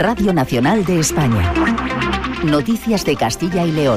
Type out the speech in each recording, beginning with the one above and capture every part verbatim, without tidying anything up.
Radio Nacional de España. Noticias de Castilla y León.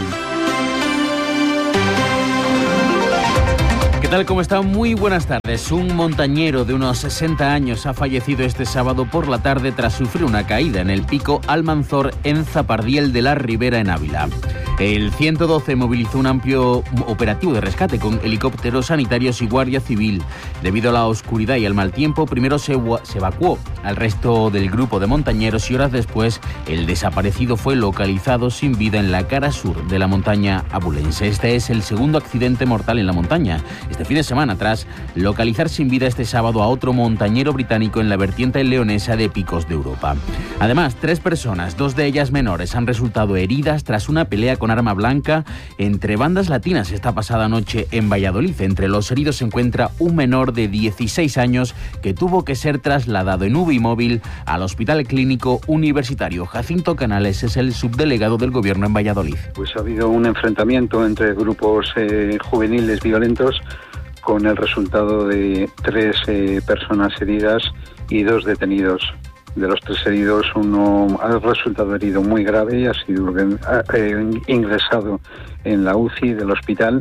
¿Qué tal? ¿Cómo está? Muy buenas tardes. Un montañero de unos sesenta años ha fallecido este sábado por la tarde tras sufrir una caída en el pico Almanzor en Zapardiel de la Ribera, en Ávila. El ciento doce movilizó un amplio operativo de rescate con helicópteros sanitarios y guardia civil. Debido a la oscuridad y al mal tiempo, primero se, se evacuó al resto del grupo de montañeros y horas después el desaparecido fue localizado sin vida en la cara sur de la montaña abulense. Este es el segundo accidente mortal en la montaña este fin de semana, tras localizar sin vida este sábado a otro montañero británico en la vertiente leonesa de Picos de Europa. Además, tres personas, dos de ellas menores, han resultado heridas tras una pelea con arma blanca entre bandas latinas esta pasada noche en Valladolid. Entre los heridos se encuentra un menor de dieciséis años que tuvo que ser trasladado en U B I móvil al Hospital Clínico Universitario. Jacinto Canales es el subdelegado del Gobierno en Valladolid. Pues ha habido un enfrentamiento entre grupos eh, juveniles violentos con el resultado de tres eh, personas heridas y dos detenidos. De los tres heridos, uno ha resultado herido muy grave y ha sido eh, ingresado en la U C I del hospital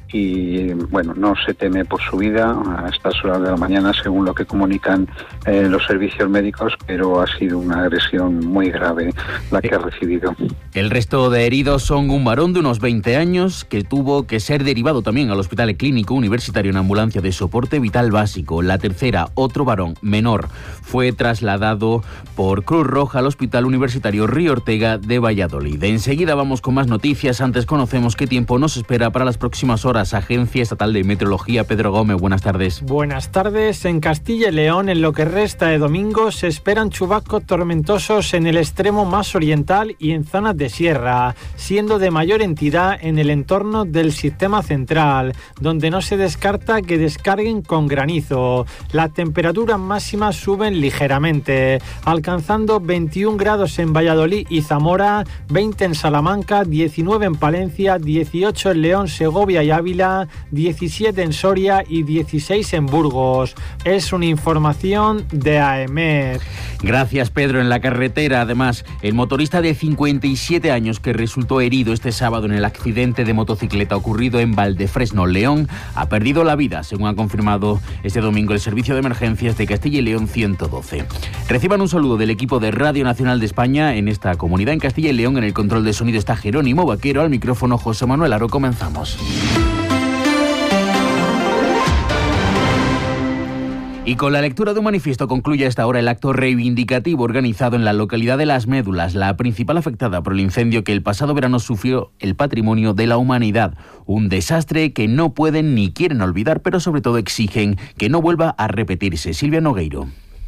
y, bueno, no se teme por su vida a estas horas de la mañana, según lo que comunican eh, los servicios médicos, pero ha sido una agresión muy grave la que ha recibido. El resto de heridos son un varón de unos veinte años que tuvo que ser derivado también al Hospital Clínico Universitario en ambulancia de soporte vital básico. La tercera, otro varón menor, fue trasladado por Cruz Roja al Hospital Universitario Río Ortega de Valladolid. Enseguida vamos con más noticias. Antes conocemos qué tiempo nos espera para las próximas horas. Agencia Estatal de Meteorología, Pedro Gómez, buenas tardes. Buenas tardes. En Castilla y León, en lo que resta de domingo, se esperan chubascos tormentosos en el extremo más oriental y en zonas de sierra, siendo de mayor entidad en el entorno del sistema central, donde no se descarta que descarguen con granizo. Las temperaturas máximas suben ligeramente, alcanzando veintiún grados en Valladolid y Zamora, veinte en Salamanca, diecinueve en Palencia, dieciocho en León, Segovia y Ávila, diecisiete en Soria y dieciséis en Burgos. Es una información de AEMET. Gracias, Pedro. En la carretera, además, el motorista de cincuenta y siete años que resultó herido este sábado en el accidente de motocicleta ocurrido en Valdefresno, León, ha perdido la vida, según ha confirmado este domingo el Servicio de Emergencias de Castilla y León ciento doce. Reciban un saludo del equipo de Radio Nacional de España en esta comunidad en Castilla y León. En el control de sonido está Jerónimo Vaquero, al micrófono José Manuel Aro. Comenzamos. Y con la lectura de un manifiesto concluye a esta hora el acto reivindicativo organizado en la localidad de Las Médulas, la principal afectada por el incendio que el pasado verano sufrió el patrimonio de la humanidad. Un desastre que no pueden ni quieren olvidar, pero sobre todo exigen que no vuelva a repetirse. Silvia Nogueiro.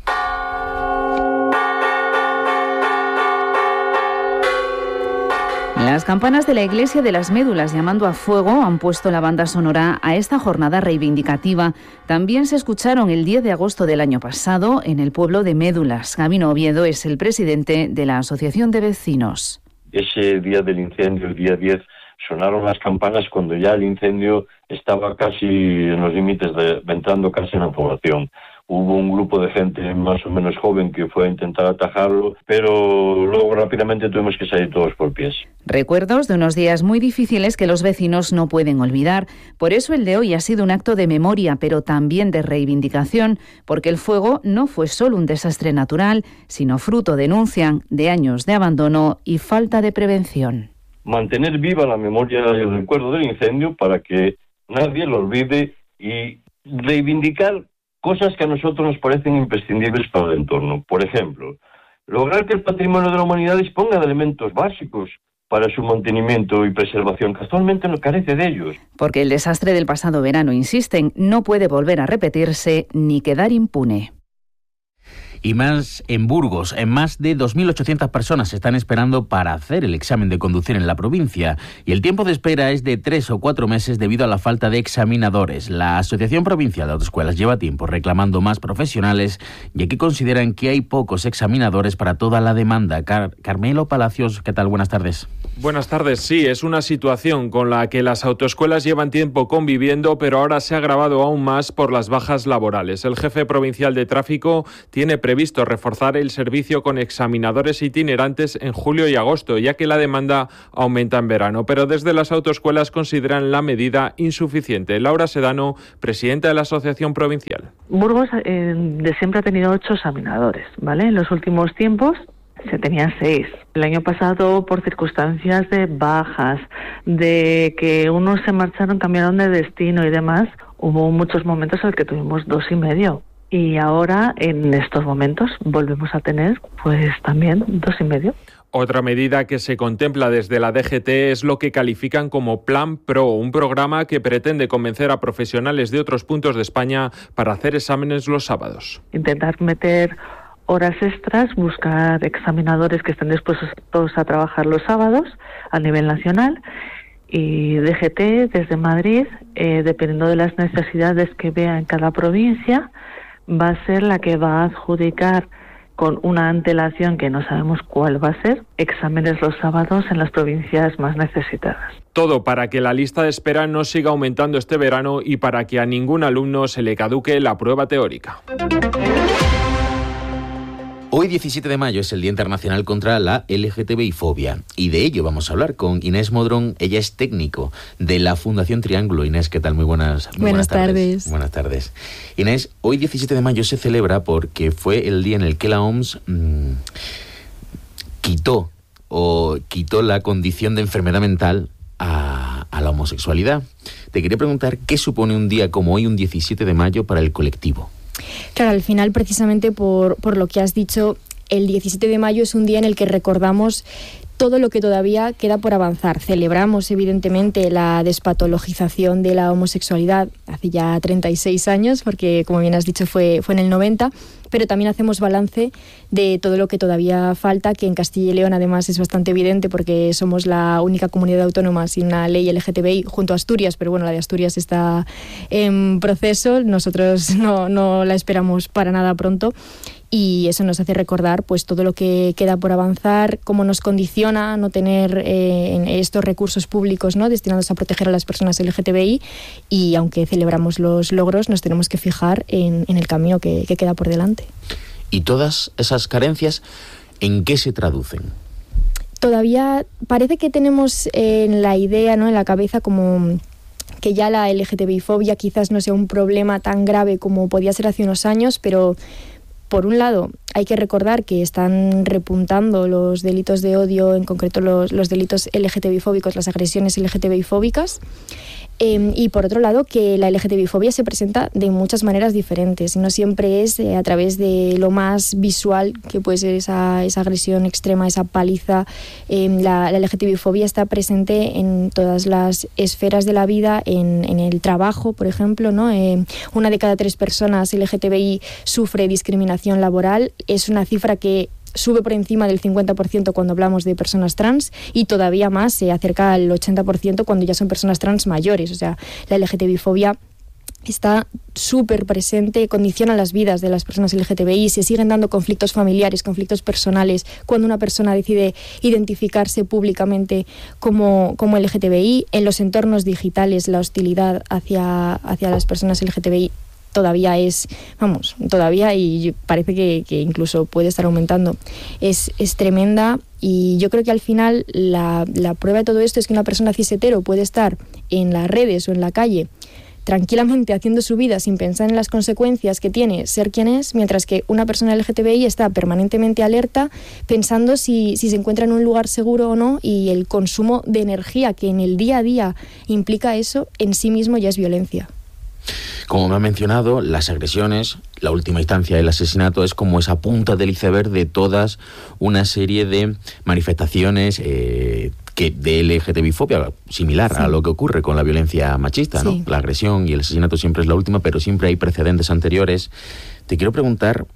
Las campanas de la iglesia de Las Médulas, llamando a fuego, han puesto la banda sonora a esta jornada reivindicativa. También se escucharon el diez de agosto del año pasado en el pueblo de Médulas. Gabino Oviedo es el presidente de la Asociación de Vecinos. Ese día del incendio, el día diez, sonaron las campanas cuando ya el incendio estaba casi en los límites de entrando casi en la población. Hubo un grupo de gente más o menos joven que fue a intentar atajarlo, pero luego rápidamente tuvimos que salir todos por pies. Recuerdos de unos días muy difíciles que los vecinos no pueden olvidar. Por eso el de hoy ha sido un acto de memoria, pero también de reivindicación, porque el fuego no fue solo un desastre natural, sino fruto, denuncian, de años de abandono y falta de prevención. Mantener viva la memoria y el recuerdo del incendio para que nadie lo olvide y reivindicar cosas que a nosotros nos parecen imprescindibles para el entorno. Por ejemplo, lograr que el patrimonio de la humanidad disponga de elementos básicos para su mantenimiento y preservación, que actualmente no carece de ellos. Porque el desastre del pasado verano, insisten, no puede volver a repetirse ni quedar impune. Y más en Burgos, en más de dos mil ochocientas personas están esperando para hacer el examen de conducir en la provincia y el tiempo de espera es de tres o cuatro meses debido a la falta de examinadores. La Asociación Provincial de Autoescuelas lleva tiempo reclamando más profesionales, ya que consideran que hay pocos examinadores para toda la demanda. Car- Carmelo Palacios, ¿qué tal? Buenas tardes. Buenas tardes. Sí, es una situación con la que las autoescuelas llevan tiempo conviviendo, pero ahora se ha agravado aún más por las bajas laborales. El jefe provincial de tráfico tiene previsto previsto reforzar el servicio con examinadores itinerantes en julio y agosto, ya que la demanda aumenta en verano, pero desde las autoescuelas consideran la medida insuficiente. Laura Sedano, presidenta de la Asociación Provincial. Burgos eh, de siempre ha tenido ocho examinadores, ¿vale? En los últimos tiempos se tenían seis. El año pasado, por circunstancias de bajas, de que unos se marcharon, cambiaron de destino y demás, hubo muchos momentos en los que tuvimos dos y medio. Y ahora, en estos momentos, volvemos a tener, pues también dos y medio. Otra medida que se contempla desde la D G T es lo que califican como Plan Pro, un programa que pretende convencer a profesionales de otros puntos de España para hacer exámenes los sábados. Intentar meter horas extras, buscar examinadores que estén dispuestos a trabajar los sábados a nivel nacional, y D G T desde Madrid, eh, dependiendo de las necesidades que vea en cada provincia, va a ser la que va a adjudicar con una antelación que no sabemos cuál va a ser, exámenes los sábados en las provincias más necesitadas. Todo para que la lista de espera no siga aumentando este verano y para que a ningún alumno se le caduque la prueba teórica. Hoy, diecisiete de mayo, es el Día Internacional contra la L G T B I fobia, y de ello vamos a hablar con Inés Modrón. Ella es técnico de la Fundación Triángulo. Inés, ¿qué tal? Muy buenas, muy buenas, buenas tardes. tardes. Buenas tardes. Inés, hoy diecisiete de mayo se celebra porque fue el día en el que la O M S mmm, quitó o quitó la condición de enfermedad mental a, a la homosexualidad. Te quería preguntar, ¿qué supone un día como hoy, un diecisiete de mayo, para el colectivo? Claro, al final, precisamente por, por lo que has dicho, el diecisiete de mayo es un día en el que recordamos todo lo que todavía queda por avanzar. Celebramos, evidentemente, la despatologización de la homosexualidad hace ya treinta y seis años, porque, como bien has dicho, fue, fue en el noventa, pero también hacemos balance de todo lo que todavía falta, que en Castilla y León, además, es bastante evidente, porque somos la única comunidad autónoma sin una ley L G T B I, junto a Asturias, pero bueno, la de Asturias está en proceso, nosotros no, no la esperamos para nada pronto. Y eso nos hace recordar pues todo lo que queda por avanzar, cómo nos condiciona no tener eh, estos recursos públicos, ¿no?, destinados a proteger a las personas L G T B I, y aunque celebramos los logros, nos tenemos que fijar en, en el camino que, que queda por delante. ¿Y todas esas carencias en qué se traducen? Todavía parece que tenemos en la idea, ¿no?, en la cabeza, como que ya la L G T B I fobia quizás no sea un problema tan grave como podía ser hace unos años, pero por un lado, hay que recordar que están repuntando los delitos de odio, en concreto los, los delitos L G T B I fóbicos, las agresiones L G T B I fóbicas. Eh, y por otro lado, que la L G T B I fobia se presenta de muchas maneras diferentes y no siempre es eh, a través de lo más visual, que puede ser esa, esa agresión extrema, esa paliza. Eh, la, la L G T B I fobia está presente en todas las esferas de la vida, en, en el trabajo, por ejemplo, ¿no? Eh, una de cada tres personas L G T B I sufre discriminación laboral. Es una cifra que sube por encima del cincuenta por ciento cuando hablamos de personas trans, y todavía más se acerca al ochenta por ciento cuando ya son personas trans mayores. O sea, la L G T B I fobia está súper presente, condiciona las vidas de las personas L G T B I, se siguen dando conflictos familiares, conflictos personales, cuando una persona decide identificarse públicamente como, como L G T B I. En los entornos digitales, la hostilidad hacia, hacia las personas L G T B I todavía es, vamos, todavía, y parece que, que incluso puede estar aumentando, es, es tremenda. Y yo creo que al final la, la prueba de todo esto es que una persona cis hetero puede estar en las redes o en la calle tranquilamente haciendo su vida sin pensar en las consecuencias que tiene ser quien es, mientras que una persona L G T B I está permanentemente alerta, pensando si, si se encuentra en un lugar seguro o no, y el consumo de energía que en el día a día implica eso en sí mismo ya es violencia. Como me ha mencionado, las agresiones, la última instancia del asesinato, es como esa punta del iceberg de todas una serie de manifestaciones eh, que de L G T B I fobia, similar sí. a lo que ocurre con la violencia machista, sí. ¿no? La agresión y el asesinato siempre es la última, pero siempre hay precedentes anteriores. Te quiero preguntar,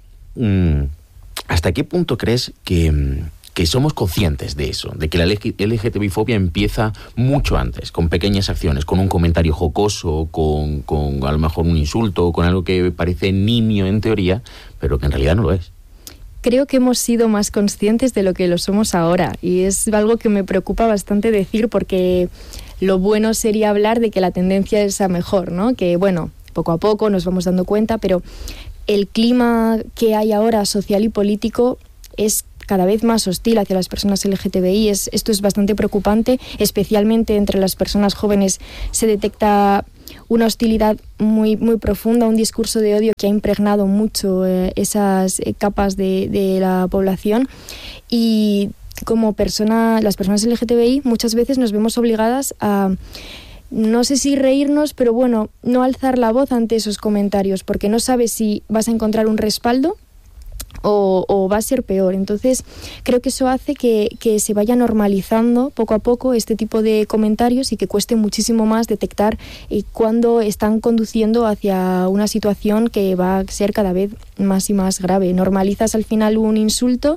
¿hasta qué punto crees que... que somos conscientes de eso, de que la L G T B I fobia empieza mucho antes, con pequeñas acciones, con un comentario jocoso, con, con a lo mejor un insulto, con algo que parece nimio en teoría, pero que en realidad no lo es? Creo que hemos sido más conscientes de lo que lo somos ahora, y es algo que me preocupa bastante decir, porque lo bueno sería hablar de que la tendencia es a mejor, ¿no? Que bueno, poco a poco nos vamos dando cuenta, pero el clima que hay ahora social y político es cada vez más hostil hacia las personas L G T B I. Es, esto es bastante preocupante, especialmente entre las personas jóvenes se detecta una hostilidad muy, muy profunda, un discurso de odio que ha impregnado mucho eh, esas eh, capas de, de la población, y como persona, las personas L G T B I muchas veces nos vemos obligadas a, no sé si reírnos, pero bueno, no alzar la voz ante esos comentarios, porque no sabes si vas a encontrar un respaldo O, o va a ser peor. Entonces creo que eso hace que, que se vaya normalizando poco a poco este tipo de comentarios y que cueste muchísimo más detectar eh, cuando están conduciendo hacia una situación que va a ser cada vez más y más grave. Normalizas al final un insulto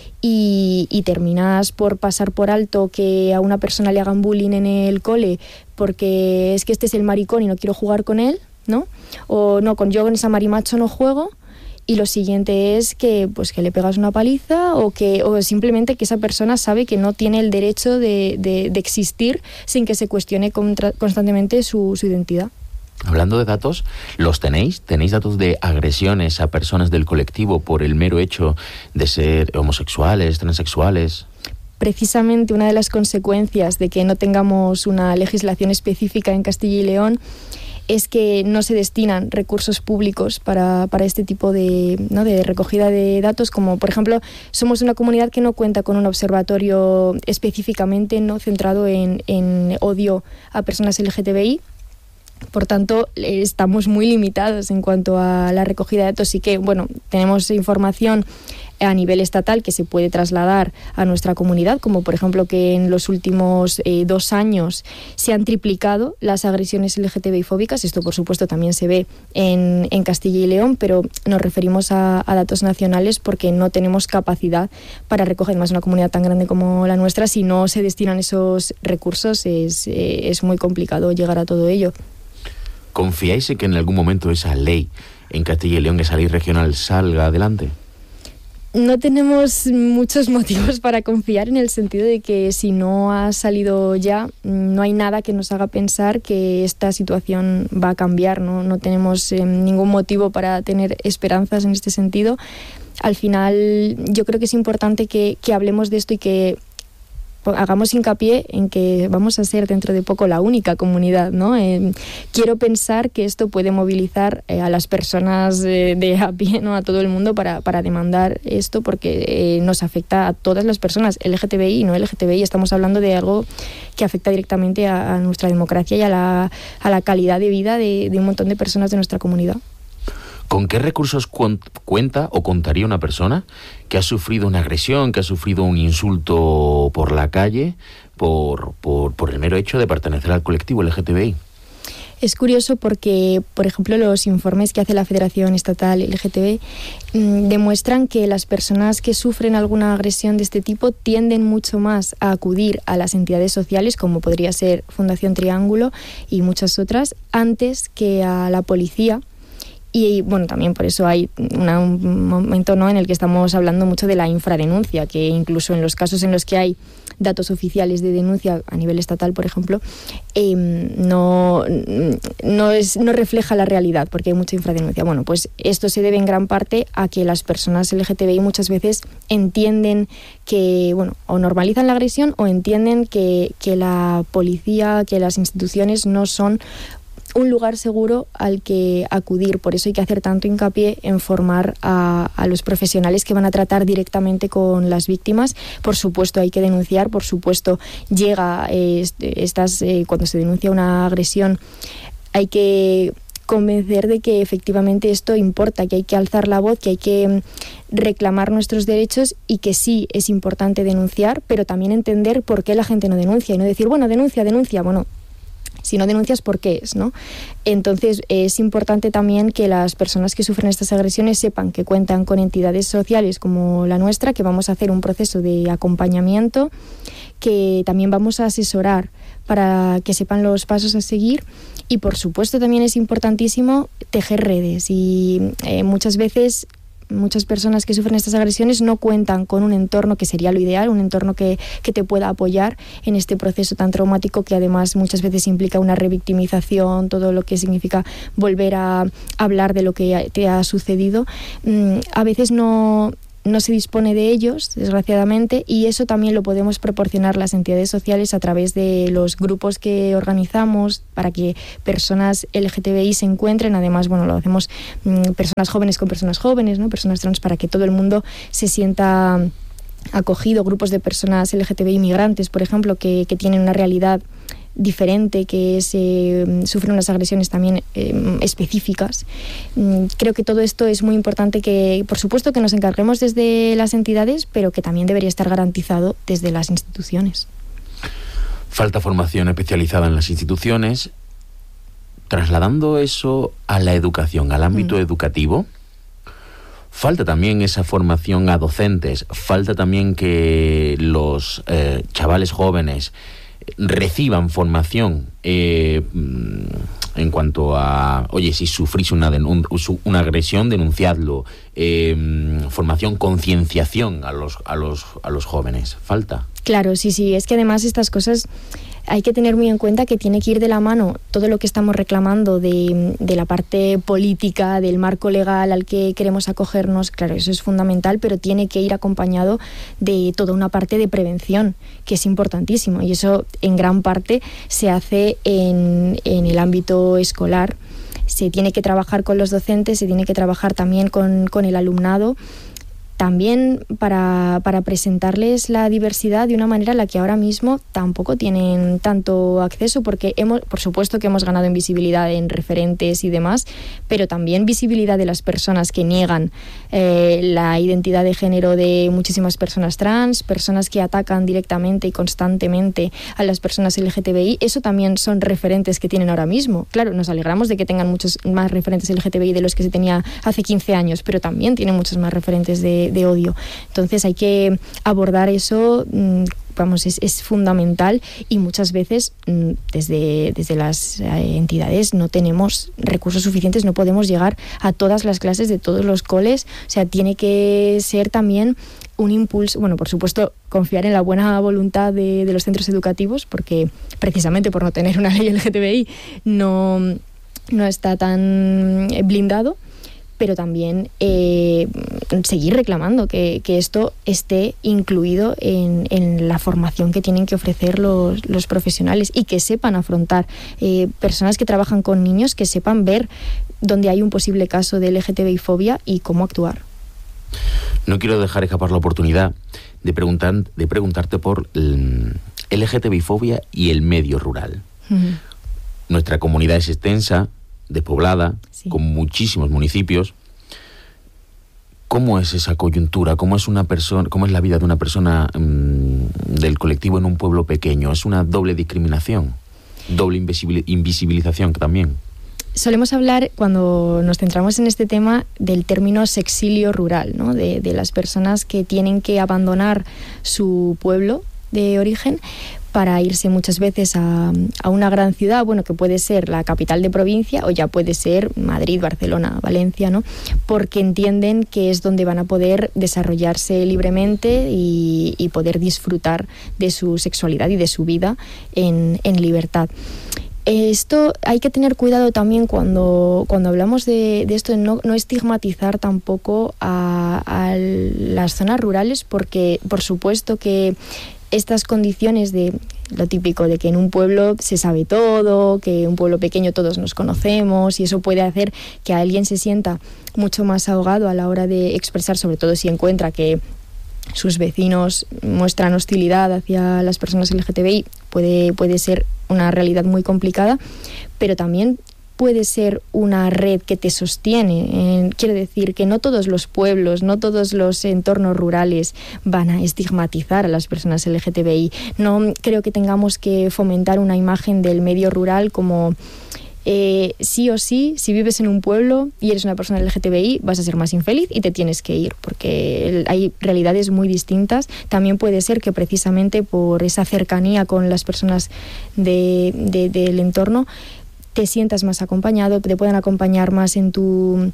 y, y terminas por pasar por alto que a una persona le hagan bullying en el cole porque es que este es el maricón y no quiero jugar con él, ¿no? O no, con yo con esa marimacho no juego. Y lo siguiente es que, pues, que le pegas una paliza o que o simplemente que esa persona sabe que no tiene el derecho de, de, de existir sin que se cuestione contra, constantemente su, su identidad. Hablando de datos, ¿los tenéis? ¿Tenéis datos de agresiones a personas del colectivo por el mero hecho de ser homosexuales, transexuales? Precisamente una de las consecuencias de que no tengamos una legislación específica en Castilla y León es que no se destinan recursos públicos para, para este tipo de, ¿no? de recogida de datos, como por ejemplo somos una comunidad que no cuenta con un observatorio específicamente no centrado en, en odio a personas L G T B I. Por tanto, estamos muy limitados en cuanto a la recogida de datos. Sí que, bueno, tenemos información a nivel estatal que se puede trasladar a nuestra comunidad, como por ejemplo que en los últimos eh, dos años se han triplicado las agresiones L G T B I fóbicas. Esto, por supuesto, también se ve en, en Castilla y León, pero nos referimos a, a datos nacionales porque no tenemos capacidad para recoger más una comunidad tan grande como la nuestra. Si no se destinan esos recursos, es, eh, es muy complicado llegar a todo ello. ¿Confiáis en que en algún momento esa ley en Castilla y León, esa ley regional, salga adelante? No tenemos muchos motivos para confiar, en el sentido de que si no ha salido ya, no hay nada que nos haga pensar que esta situación va a cambiar, ¿no? No tenemos eh, ningún motivo para tener esperanzas en este sentido. Al final, yo creo que es importante que, que hablemos de esto y que hagamos hincapié en que vamos a ser dentro de poco la única comunidad, ¿no? Eh, quiero pensar que esto puede movilizar eh, a las personas eh, de a pie, ¿no? A todo el mundo para, para demandar esto, porque eh, nos afecta a todas las personas, L G T B I y no L G T B I. Estamos hablando de algo que afecta directamente a, a nuestra democracia y a la, a la calidad de vida de, de un montón de personas de nuestra comunidad. ¿Con qué recursos cu- cuenta o contaría una persona que ha sufrido una agresión, que ha sufrido un insulto por la calle, por, por, por el mero hecho de pertenecer al colectivo L G T B I? Es curioso porque, por ejemplo, los informes que hace la Federación Estatal L G T B mmm, demuestran que las personas que sufren alguna agresión de este tipo tienden mucho más a acudir a las entidades sociales, como podría ser Fundación Triángulo y muchas otras, antes que a la policía. Y bueno, también por eso hay una, un momento, ¿no?, en el que estamos hablando mucho de la infradenuncia, que incluso en los casos en los que hay datos oficiales de denuncia a nivel estatal, por ejemplo, eh, no, no, es, no refleja la realidad, porque hay mucha infradenuncia. Bueno, pues esto se debe en gran parte a que las personas L G T B I muchas veces entienden que, bueno, o normalizan la agresión o entienden que, que la policía, que las instituciones no son un lugar seguro al que acudir. Por eso hay que hacer tanto hincapié en formar a, a los profesionales que van a tratar directamente con las víctimas. Por supuesto hay que denunciar, por supuesto llega eh, estas, eh, cuando se denuncia una agresión hay que convencer de que efectivamente esto importa, que hay que alzar la voz, que hay que reclamar nuestros derechos y que sí es importante denunciar, pero también entender por qué la gente no denuncia y no decir, bueno, denuncia, denuncia, bueno, si no denuncias, ¿por qué es, no? Entonces, es importante también que las personas que sufren estas agresiones sepan que cuentan con entidades sociales como la nuestra, que vamos a hacer un proceso de acompañamiento, que también vamos a asesorar para que sepan los pasos a seguir. Y, por supuesto, también es importantísimo tejer redes y eh, muchas veces muchas personas que sufren estas agresiones no cuentan con un entorno que sería lo ideal, un entorno que, que te pueda apoyar en este proceso tan traumático que además muchas veces implica una revictimización, todo lo que significa volver a hablar de lo que te ha sucedido. A veces no... no se dispone de ellos, desgraciadamente, y eso también lo podemos proporcionar las entidades sociales a través de los grupos que organizamos para que personas L G T B I se encuentren. Además, bueno, lo hacemos mmm, personas jóvenes con personas jóvenes, ¿no? Personas trans, para que todo el mundo se sienta acogido, grupos de personas L G T B I migrantes, por ejemplo, que, que tienen una realidad diferente, que se eh, sufren unas agresiones también eh, específicas. Mm, creo que todo esto es muy importante, que por supuesto que nos encarguemos desde las entidades, pero que también debería estar garantizado desde las instituciones. Falta formación especializada en las instituciones. Trasladando eso a la educación, al ámbito mm. educativo, falta también esa formación a docentes, falta también que los eh, chavales jóvenes reciban formación eh, en cuanto a, oye, si sufrís una, denun- una agresión, denunciadlo, eh, formación, concienciación a los, a los, a los jóvenes. ¿Falta? Claro, sí, sí, es que además estas cosas hay que tener muy en cuenta que tiene que ir de la mano todo lo que estamos reclamando de, de la parte política, del marco legal al que queremos acogernos. Claro, eso es fundamental, pero tiene que ir acompañado de toda una parte de prevención, que es importantísimo, y eso en gran parte se hace en, en el ámbito escolar. Se tiene que trabajar con los docentes, se tiene que trabajar también con, con el alumnado, también para, para presentarles la diversidad de una manera a la que ahora mismo tampoco tienen tanto acceso, porque hemos, por supuesto que hemos ganado en visibilidad en referentes y demás, pero también visibilidad de las personas que niegan eh, la identidad de género de muchísimas personas trans, personas que atacan directamente y constantemente a las personas L G T B I. Eso también son referentes que tienen ahora mismo. Claro, nos alegramos de que tengan muchos más referentes L G T B I de los que se tenía hace quince años, pero también tienen muchos más referentes de de odio. Entonces hay que abordar eso, vamos, es, es fundamental, y muchas veces desde, desde las entidades no tenemos recursos suficientes, no podemos llegar a todas las clases de todos los coles. O sea, tiene que ser también un impulso, bueno, por supuesto, confiar en la buena voluntad de, de los centros educativos, porque precisamente por no tener una ley L G T B I no, no está tan blindado, pero también eh, seguir reclamando que, que esto esté incluido en, en la formación que tienen que ofrecer los, los profesionales, y que sepan afrontar eh, personas que trabajan con niños, que sepan ver dónde hay un posible caso de L G T B I fobia y cómo actuar. No quiero dejar escapar la oportunidad de, preguntar, de preguntarte por el L G T B I fobia y el medio rural. Uh-huh. Nuestra comunidad es extensa, despoblada, sí, con muchísimos municipios. ¿Cómo es esa coyuntura? ¿Cómo es una persona, cómo es la vida de una persona mmm, del colectivo en un pueblo pequeño? ¿Es una doble discriminación? ¿Doble invisibil- invisibilización también? Solemos hablar, cuando nos centramos en este tema, del término sexilio rural, ¿no? De, de las personas que tienen que abandonar su pueblo de origen para irse muchas veces a, a una gran ciudad, bueno, que puede ser la capital de provincia o ya puede ser Madrid, Barcelona, Valencia, ¿no? Porque entienden que es donde van a poder desarrollarse libremente y, y poder disfrutar de su sexualidad y de su vida en, en libertad. Esto hay que tener cuidado también cuando, cuando hablamos de, de esto, de no, no estigmatizar tampoco a, a las zonas rurales, porque por supuesto que estas condiciones de lo típico de que en un pueblo se sabe todo, que en un pueblo pequeño todos nos conocemos, y eso puede hacer que alguien se sienta mucho más ahogado a la hora de expresar, sobre todo si encuentra que sus vecinos muestran hostilidad hacia las personas L G T B I, puede, puede ser una realidad muy complicada, pero también puede ser una red que te sostiene. Eh, quiero decir que no todos los pueblos, no todos los entornos rurales van a estigmatizar a las personas L G T B I. No creo que tengamos que fomentar una imagen del medio rural como eh, sí o sí, si vives en un pueblo y eres una persona L G T B I, vas a ser más infeliz y te tienes que ir, porque hay realidades muy distintas. También puede ser que precisamente por esa cercanía con las personas de, de, del entorno te sientas más acompañado, te puedan acompañar más en tu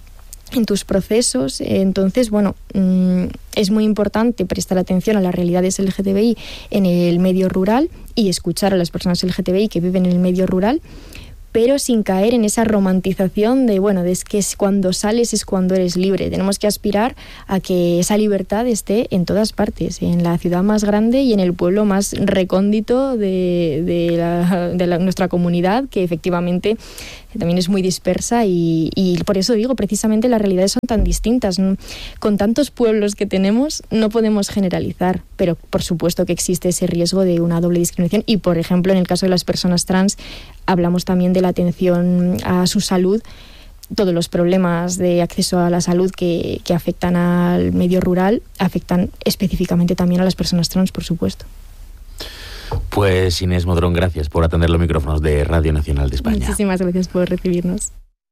en tus procesos. Entonces, bueno, es muy importante prestar atención a las realidades L G T B I en el medio rural y escuchar a las personas L G T B I que viven en el medio rural, pero sin caer en esa romantización de, bueno, es que cuando sales es cuando eres libre. Tenemos que aspirar a que esa libertad esté en todas partes, en la ciudad más grande y en el pueblo más recóndito de, de, la, de la, nuestra comunidad, que efectivamente también es muy dispersa y, y por eso digo, precisamente las realidades son tan distintas. Con tantos pueblos que tenemos no podemos generalizar, pero por supuesto que existe ese riesgo de una doble discriminación y, por ejemplo, en el caso de las personas trans, hablamos también de la atención a su salud, todos los problemas de acceso a la salud que, que afectan al medio rural afectan específicamente también a las personas trans, por supuesto. Pues Inés Modrón, gracias por atender los micrófonos de Radio Nacional de España. Muchísimas gracias por recibirnos.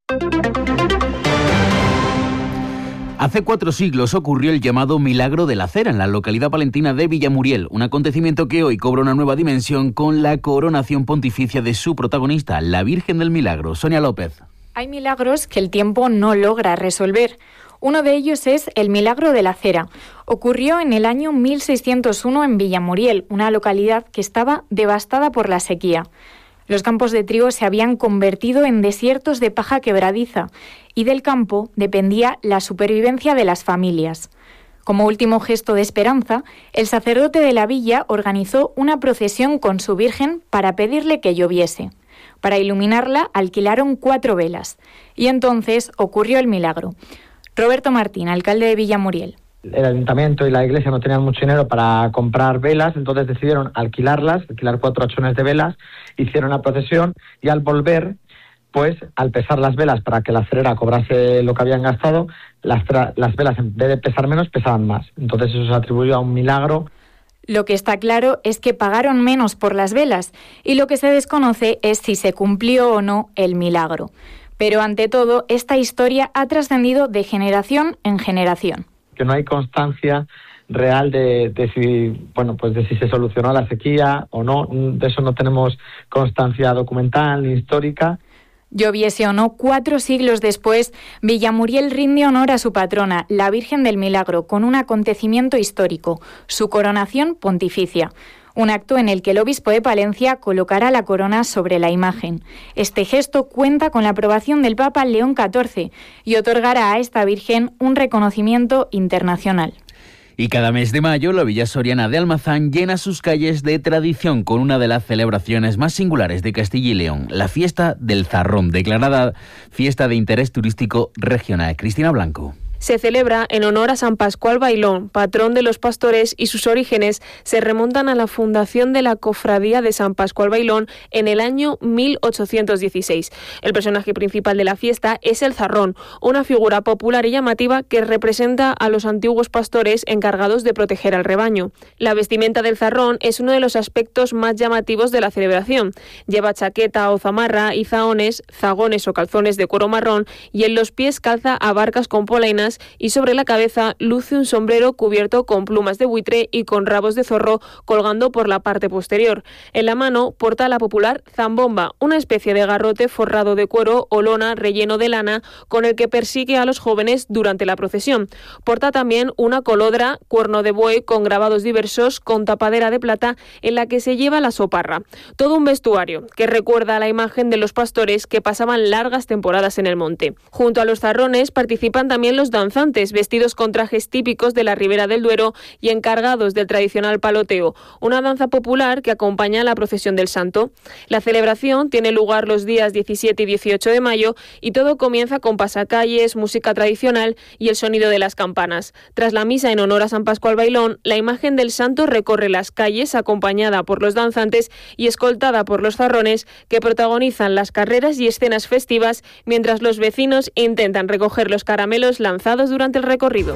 Hace cuatro siglos ocurrió el llamado Milagro de la Cera en la localidad palentina de Villamuriel, un acontecimiento que hoy cobra una nueva dimensión con la coronación pontificia de su protagonista, la Virgen del Milagro. Sonia López. Hay milagros que el tiempo no logra resolver. Uno de ellos es el Milagro de la Cera. Ocurrió en el año mil seiscientos uno en Villamuriel, una localidad que estaba devastada por la sequía. Los campos de trigo se habían convertido en desiertos de paja quebradiza y del campo dependía la supervivencia de las familias. Como último gesto de esperanza, el sacerdote de la villa organizó una procesión con su Virgen para pedirle que lloviese. Para iluminarla alquilaron cuatro velas y entonces ocurrió el milagro. Roberto Martín, alcalde de Villamuriel. El ayuntamiento y la iglesia no tenían mucho dinero para comprar velas, entonces decidieron alquilarlas, alquilar cuatro achones de velas, hicieron la procesión y al volver, pues al pesar las velas para que la cerera cobrase lo que habían gastado, las, tra- las velas en vez de pesar menos pesaban más. Entonces eso se atribuyó a un milagro. Lo que está claro es que pagaron menos por las velas y lo que se desconoce es si se cumplió o no el milagro. Pero ante todo, esta historia ha trascendido de generación en generación. Que no hay constancia real de, de si, bueno, pues de si se solucionó la sequía o no. De eso no tenemos constancia documental ni histórica. Lloviese o no, cuatro siglos después, Villamuriel rinde honor a su patrona, la Virgen del Milagro, con un acontecimiento histórico, su coronación pontificia. Un acto en el que el obispo de Palencia colocará la corona sobre la imagen. Este gesto cuenta con la aprobación del Papa León catorce y otorgará a esta Virgen un reconocimiento internacional. Y cada mes de mayo, la villa soriana de Almazán llena sus calles de tradición con una de las celebraciones más singulares de Castilla y León, la fiesta del Zarrón, declarada fiesta de interés turístico regional. Cristina Blanco. Se celebra en honor a San Pascual Bailón, patrón de los pastores, y sus orígenes se remontan a la fundación de la Cofradía de San Pascual Bailón en el año mil ochocientos dieciséis. El personaje principal de la fiesta es el Zarrón, una figura popular y llamativa que representa a los antiguos pastores encargados de proteger al rebaño. La vestimenta del Zarrón es uno de los aspectos más llamativos de la celebración. Lleva chaqueta o zamarra y zahones, zagones o calzones de cuero marrón y en los pies calza abarcas con polainas y sobre la cabeza luce un sombrero cubierto con plumas de buitre y con rabos de zorro colgando por la parte posterior. En la mano porta la popular zambomba, una especie de garrote forrado de cuero o lona relleno de lana con el que persigue a los jóvenes durante la procesión. Porta también una colodra, cuerno de buey con grabados diversos con tapadera de plata en la que se lleva la soparra. Todo un vestuario que recuerda a la imagen de los pastores que pasaban largas temporadas en el monte. Junto a los zarrones participan también los danzantes vestidos con trajes típicos de la Ribera del Duero y encargados del tradicional paloteo, una danza popular que acompaña a la procesión del Santo. La celebración tiene lugar los días diecisiete y dieciocho de mayo y todo comienza con pasacalles, música tradicional y el sonido de las campanas. Tras la misa en honor a San Pascual Bailón, la imagen del Santo recorre las calles acompañada por los danzantes y escoltada por los zarrones que protagonizan las carreras y escenas festivas mientras los vecinos intentan recoger los caramelos lanzados durante el recorrido.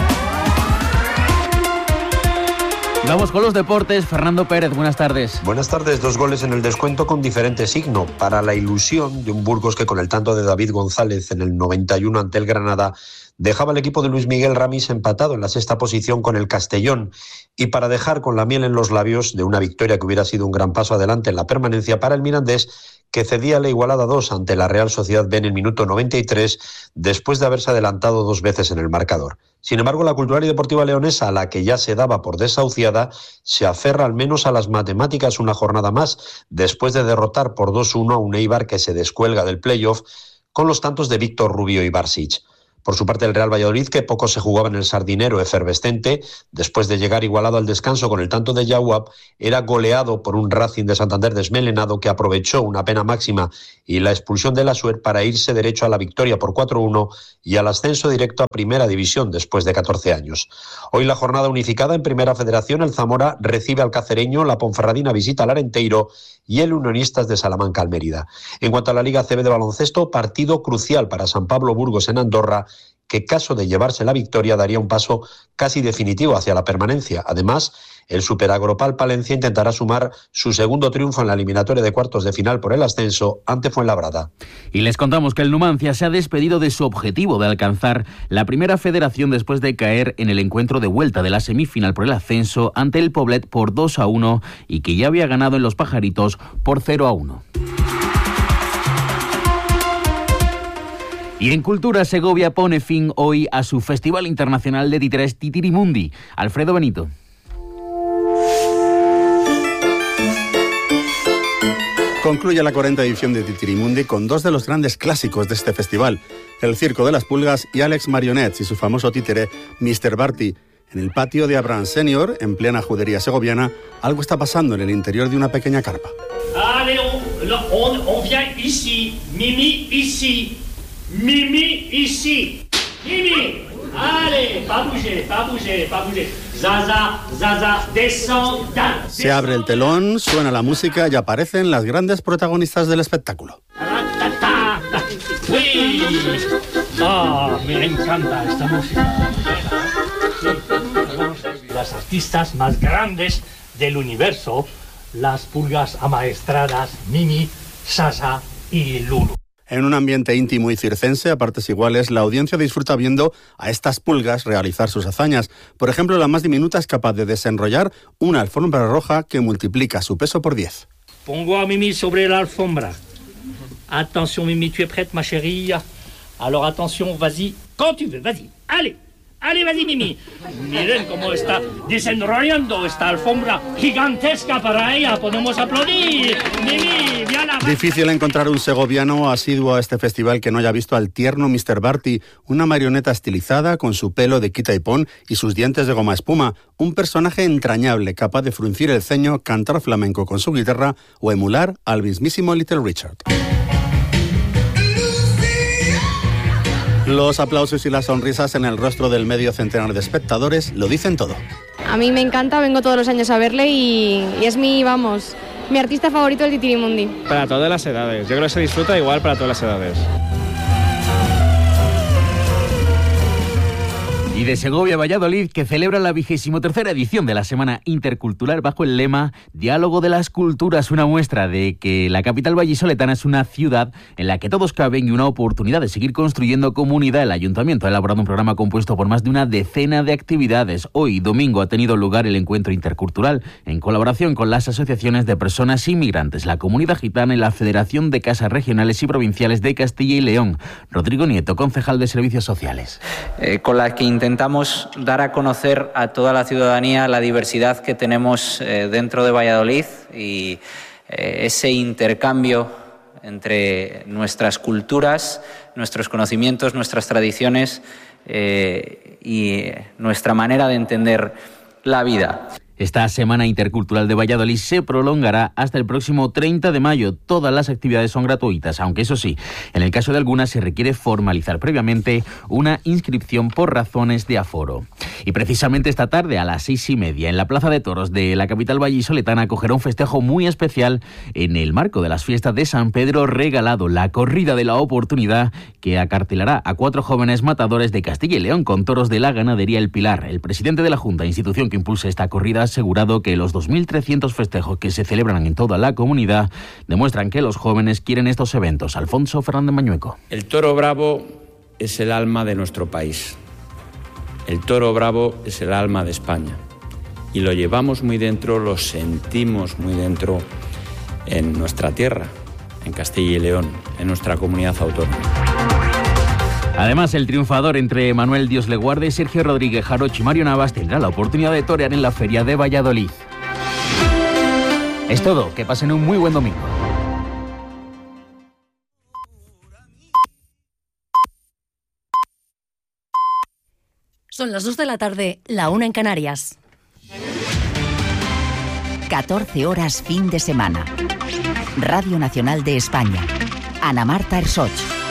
Vamos con los deportes. Fernando Pérez, buenas tardes. Buenas tardes. Dos goles en el descuento con diferente signo. Para la ilusión de un Burgos que con el tanto de David González en el noventa y uno ante el Granada dejaba al equipo de Luis Miguel Ramis empatado en la sexta posición con el Castellón, y para dejar con la miel en los labios de una victoria que hubiera sido un gran paso adelante en la permanencia para el Mirandés, que cedía la igualada dos ante la Real Sociedad B en el minuto noventa y tres, después de haberse adelantado dos veces en el marcador. Sin embargo, la Cultural y Deportiva Leonesa, a la que ya se daba por desahuciada, se aferra al menos a las matemáticas una jornada más, después de derrotar por dos uno a un Eibar que se descuelga del playoff con los tantos de Víctor Rubio y Barsic. Por su parte, el Real Valladolid, que poco se jugaba en el Sardinero efervescente, después de llegar igualado al descanso con el tanto de Yaguab, era goleado por un Racing de Santander desmelenado que aprovechó una pena máxima y la expulsión de la Suer para irse derecho a la victoria por cuatro uno y al ascenso directo a Primera División después de catorce años. Hoy la jornada unificada en Primera Federación, el Zamora recibe al Cacereño, la Ponferradina visita al Arenteiro y el Unionistas de Salamanca al Mérida. En cuanto a la Liga C B de baloncesto, partido crucial para San Pablo Burgos en Andorra, que caso de llevarse la victoria daría un paso casi definitivo hacia la permanencia. Además, el Superagropal Palencia intentará sumar su segundo triunfo en la eliminatoria de cuartos de final por el ascenso ante Fuenlabrada. Y les contamos que el Numancia se ha despedido de su objetivo de alcanzar la primera federación después de caer en el encuentro de vuelta de la semifinal por el ascenso ante el Poblet por dos a uno y que ya había ganado en Los Pajaritos por cero a uno. Y en Cultura, Segovia pone fin hoy a su Festival Internacional de Títeres Titirimundi. Alfredo Benito. Concluye la cuarenta edición de Titirimundi con dos de los grandes clásicos de este festival, El Circo de las Pulgas y Alex Marionets y su famoso títere mister Barty. En el patio de Abraham Senior, en plena judería segoviana, algo está pasando en el interior de una pequeña carpa. Allez, on, on, on vient ici, Mimi ici. Mimi ici. Mimi. Allez, pas bouger, pas bouger, pas bouger. Zaza, Zaza, descend. Se abre el telón, suena la música y aparecen las grandes protagonistas del espectáculo. ¡Uy! ¡Ah, me encanta esta música! Las artistas más grandes del universo, las pulgas amaestradas Mimi, Zaza y Lulu. En un ambiente íntimo y circense, a partes iguales, la audiencia disfruta viendo a estas pulgas realizar sus hazañas. Por ejemplo, la más diminuta es capaz de desenrollar una alfombra roja que multiplica su peso por diez. Pongo a Mimi sobre la alfombra. Attention Mimi, tu es prête ma chérie? Alors attention, vas-y, quand tu veux, vas-y, allez. Allez, vas-y, Mimi. Miren cómo está desenrollando esta alfombra gigantesca para ella. Podemos aplaudir. Mimi, Diana. Difícil encontrar un segoviano asiduo a este festival que no haya visto al tierno mister Barty, una marioneta estilizada con su pelo de quita y pon y sus dientes de goma espuma. Un personaje entrañable, capaz de fruncir el ceño, cantar flamenco con su guitarra o emular al mismísimo Little Richard. Los aplausos y las sonrisas en el rostro del medio centenar de espectadores lo dicen todo. A mí me encanta, vengo todos los años a verle y, y es mi, vamos, mi artista favorito del Titirimundi. Para todas las edades, yo creo que se disfruta igual para todas las edades. Y de Segovia a Valladolid, que celebra la vigésimo tercera edición de la Semana Intercultural bajo el lema Diálogo de las Culturas, una muestra de que la capital vallisoletana es una ciudad en la que todos caben y una oportunidad de seguir construyendo comunidad. El Ayuntamiento ha elaborado un programa compuesto por más de una decena de actividades. Hoy, domingo, ha tenido lugar el encuentro intercultural en colaboración con las asociaciones de personas inmigrantes, la Comunidad Gitana y la Federación de Casas Regionales y Provinciales de Castilla y León. Rodrigo Nieto, concejal de Servicios Sociales. Eh, con la que intentamos dar a conocer a toda la ciudadanía la diversidad que tenemos eh, dentro de Valladolid y eh, ese intercambio entre nuestras culturas, nuestros conocimientos, nuestras tradiciones eh, y nuestra manera de entender la vida. Esta Semana Intercultural de Valladolid se prolongará hasta el próximo treinta de mayo. Todas las actividades son gratuitas, aunque eso sí, en el caso de algunas se requiere formalizar previamente una inscripción por razones de aforo. Y precisamente esta tarde, a las seis y media, en la Plaza de Toros de la capital vallisoletana, acogerá un festejo muy especial en el marco de las fiestas de San Pedro Regalado, la corrida de la oportunidad, que acartelará a cuatro jóvenes matadores de Castilla y León con toros de la ganadería El Pilar. El presidente de la Junta, institución que impulsa esta corrida, ha asegurado que los dos mil trescientos festejos que se celebran en toda la comunidad demuestran que los jóvenes quieren estos eventos. Alfonso Fernández Mañueco. El toro bravo es el alma de nuestro país. El toro bravo es el alma de España. Y lo llevamos muy dentro, lo sentimos muy dentro en nuestra tierra, en Castilla y León, en nuestra comunidad autónoma. Además, el triunfador entre Manuel Dios le guarde, Sergio Rodríguez Jaroch y Mario Navas tendrá la oportunidad de torear en la Feria de Valladolid. Es todo, que pasen un muy buen domingo. Son las dos de la tarde, la una en Canarias. catorce horas fin de semana. Radio Nacional de España. Ana Marta Ersoch.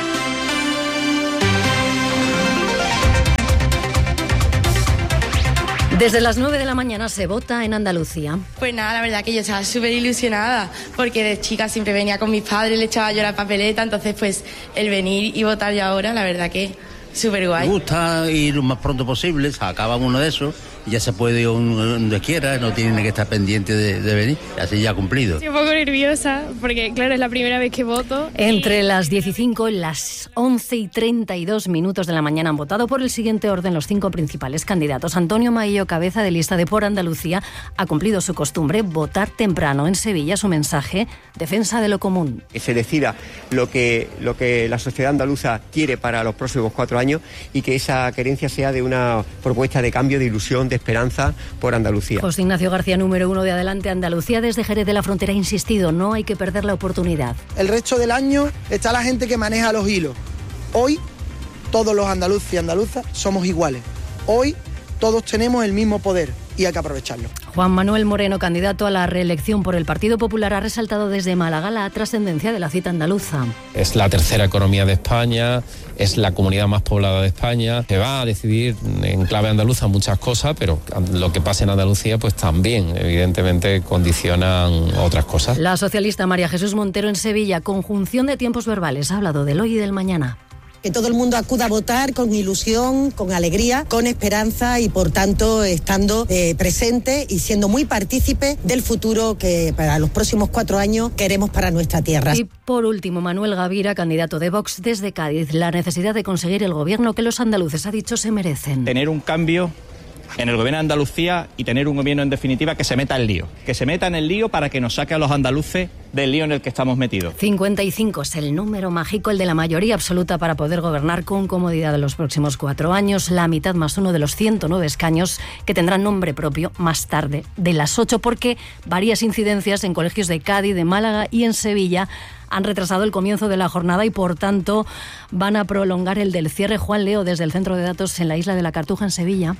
Desde las nueve de la mañana se vota en Andalucía. Pues nada, la verdad que yo estaba súper ilusionada, porque de chica siempre venía con mis padres, le echaba yo la papeleta, entonces pues el venir y votar ya ahora, la verdad que súper guay. Me gusta ir lo más pronto posible, se acaba uno de esos, y ya se puede ir donde quiera, no tiene que estar pendiente de, de venir, así ya cumplido. Estoy un poco nerviosa, porque claro, es la primera vez que voto. Entre y... las diez y cinco y las once y treinta y dos minutos de la mañana han votado por el siguiente orden los cinco principales candidatos. Antonio Maillo, cabeza de lista de Por Andalucía, ha cumplido su costumbre, votar temprano en Sevilla. Su mensaje, defensa de lo común. Que se decida lo que, lo que la sociedad andaluza quiere para los próximos cuatro años y que esa querencia sea de una propuesta de cambio, de ilusión, de esperanza por Andalucía. José Ignacio García, número uno de Adelante Andalucía, desde Jerez de la Frontera, ha insistido, no hay que perder la oportunidad. El resto del año está la gente que maneja los hilos. Hoy todos los andaluces y andaluzas somos iguales. Hoy todos tenemos el mismo poder y hay que aprovecharlo. Juan Manuel Moreno, candidato a la reelección por el Partido Popular, ha resaltado desde Málaga la trascendencia de la cita andaluza. Es la tercera economía de España, es la comunidad más poblada de España. Se va a decidir en clave andaluza muchas cosas, pero lo que pasa en Andalucía pues también evidentemente condicionan otras cosas. La socialista María Jesús Montero en Sevilla, conjunción de tiempos verbales, ha hablado del hoy y del mañana. Que todo el mundo acuda a votar con ilusión, con alegría, con esperanza y por tanto estando eh, presente y siendo muy partícipe del futuro que para los próximos cuatro años queremos para nuestra tierra. Y por último, Manuel Gavira, candidato de Vox desde Cádiz, la necesidad de conseguir el gobierno que los andaluces, ha dicho, se merecen. Tener un cambio en el gobierno de Andalucía y tener un gobierno en definitiva que se meta en lío, que se meta en el lío para que nos saque a los andaluces del lío en el que estamos metidos. cincuenta y cinco es el número mágico, el de la mayoría absoluta para poder gobernar con comodidad en los próximos cuatro años, la mitad más uno de los ciento nueve escaños que tendrán nombre propio más tarde de las ocho, porque varias incidencias en colegios de Cádiz, de Málaga y en Sevilla han retrasado el comienzo de la jornada y por tanto van a prolongar el del cierre. Juan Leo, desde el Centro de Datos en la Isla de la Cartuja, en Sevilla.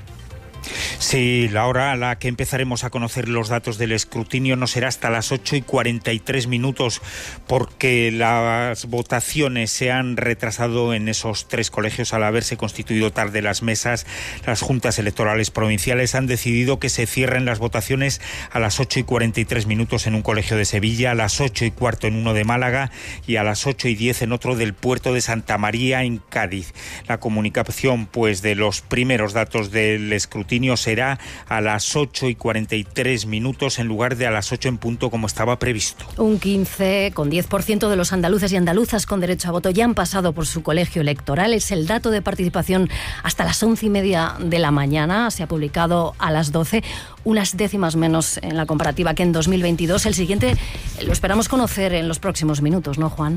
Sí, la hora a la que empezaremos a conocer los datos del escrutinio no será hasta las ocho y cuarenta y tres minutos, porque las votaciones se han retrasado en esos tres colegios. Al haberse constituido tarde las mesas, las juntas electorales provinciales han decidido que se cierren las votaciones a las ocho y cuarenta y tres minutos en un colegio de Sevilla, a las ocho y cuarto en uno de Málaga y a las ocho y diez en otro del puerto de Santa María, en Cádiz. La comunicación, pues, de los primeros datos del escrutinio será a las ocho y cuarenta y tres minutos en lugar de a las ocho en punto como estaba previsto. Un quince coma diez por ciento de los andaluces y andaluzas con derecho a voto ya han pasado por su colegio electoral. Es el dato de participación hasta las once y media de la mañana. Se ha publicado a las doce, unas décimas menos en la comparativa que en dos mil veintidós. El siguiente lo esperamos conocer en los próximos minutos, ¿no, Juan?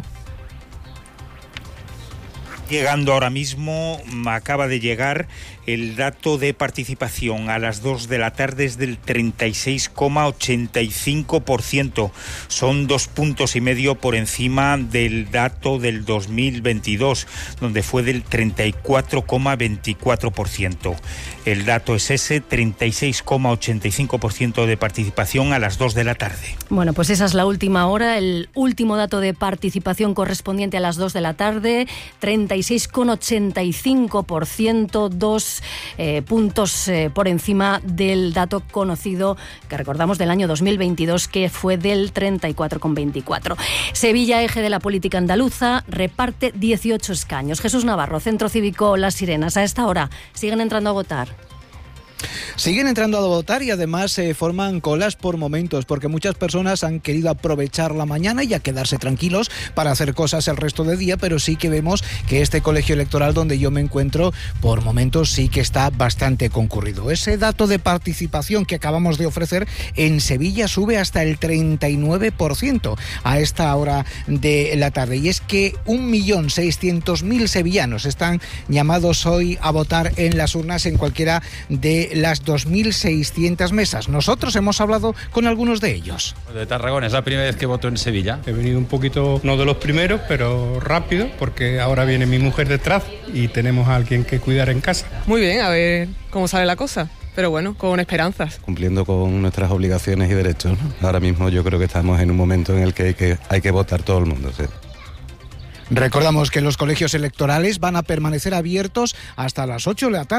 Llegando ahora mismo, acaba de llegar el dato de participación a las dos de la tarde, es del treinta y seis coma ochenta y cinco por ciento. Son dos puntos y medio por encima del dato del dos mil veintidós, donde fue del treinta y cuatro coma veinticuatro por ciento. El dato es ese, treinta y seis coma ochenta y cinco por ciento de participación a las dos de la tarde. Bueno, pues esa es la última hora, el último dato de participación correspondiente a las dos de la tarde, treinta y seis coma ochenta y cinco por ciento, dos eh, puntos eh, por encima del dato conocido, que recordamos del año dos mil veintidós, que fue del treinta y cuatro coma veinticuatro. Sevilla, eje de la política andaluza, reparte dieciocho escaños. Jesús Navarro, Centro Cívico Las Sirenas. A esta hora siguen entrando a votar. Siguen entrando a votar y además se eh, forman colas por momentos, porque muchas personas han querido aprovechar la mañana y a quedarse tranquilos para hacer cosas el resto del día, pero sí que vemos que este colegio electoral donde yo me encuentro, por momentos sí que está bastante concurrido. Ese dato de participación que acabamos de ofrecer en Sevilla sube hasta el treinta y nueve por ciento a esta hora de la tarde, y es que un millón seiscientos mil sevillanos están llamados hoy a votar en las urnas en cualquiera de las dos mil seiscientas mesas. Nosotros hemos hablado con algunos de ellos. De Tarragona, es la primera vez que voto en Sevilla. He venido un poquito, no de los primeros, pero rápido, porque ahora viene mi mujer detrás y tenemos a alguien que cuidar en casa. Muy bien, a ver cómo sale la cosa. Pero bueno, con esperanzas. Cumpliendo con nuestras obligaciones y derechos, ¿no? Ahora mismo yo creo que estamos en un momento en el que hay que, hay que votar todo el mundo, ¿sí? Recordamos que los colegios electorales van a permanecer abiertos hasta las ocho de la tarde.